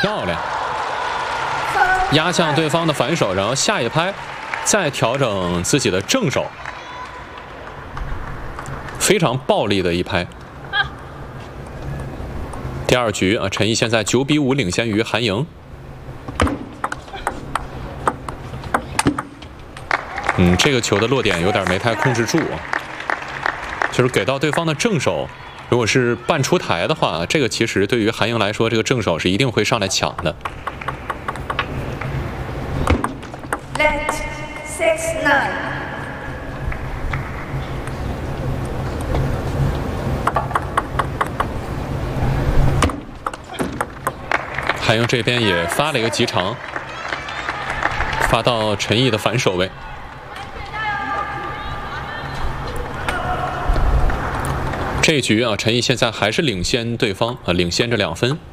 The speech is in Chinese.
漂亮，压向对方的反手，然后下一拍再调整自己的正手，非常暴力的一拍。第二局啊，陈毅现在9比5领先于韩莹。这个球的落点有点没太控制住啊，就是给到对方的正手，如果是半出台的话，这个其实对于韩莹来说，这个正手是一定会上来抢的。 Let 6-9。 韩莹这边也发了一个极长，发到陈毅的反手位。这一局啊，陈毅现在还是领先对方啊，领先着2分。